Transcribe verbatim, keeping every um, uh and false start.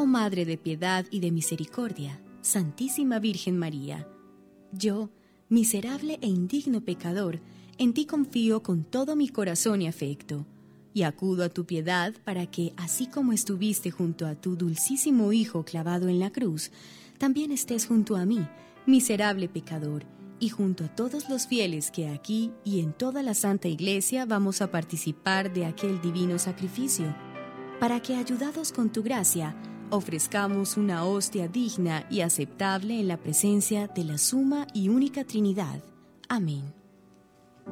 Madre de piedad y de misericordia, Santísima Virgen María, yo, miserable e indigno pecador, en ti confío con todo mi corazón y afecto, y acudo a tu piedad para que, así como estuviste junto a tu dulcísimo Hijo clavado en la cruz, también estés junto a mí, miserable pecador, y junto a todos los fieles que aquí y en toda la Santa Iglesia vamos a participar de aquel divino sacrificio, para que, ayudados con tu gracia, ofrezcamos una hostia digna y aceptable en la presencia de la Suma y Única Trinidad. Amén.